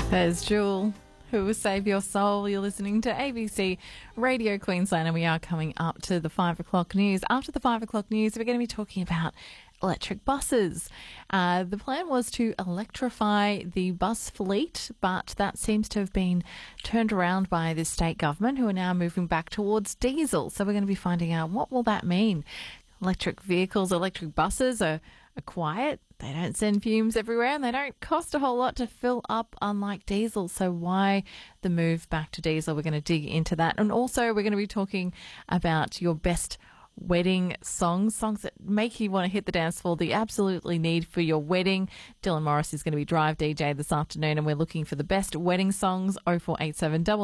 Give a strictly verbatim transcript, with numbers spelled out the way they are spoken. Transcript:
There's Jewel, who will save your soul. You're listening to A B C Radio Queensland, and we are coming up to the five o'clock news. After the five o'clock news, we're going to be talking about electric buses. Uh, the plan was to electrify the bus fleet, but that seems to have been turned around by the state government, who are now moving back towards diesel. So we're going to be finding out what will that mean. Electric vehicles, electric buses are, are quiet. They don't send fumes everywhere, and they don't cost a whole lot to fill up, unlike diesel. So why the move back to diesel? We're going to dig into that. And also we're going to be talking about your best wedding songs, songs that make you want to hit the dance floor, that you absolutely need for your wedding. Dylan Morris is going to be Drive D J this afternoon, and we're looking for the best wedding songs. oh four eight seven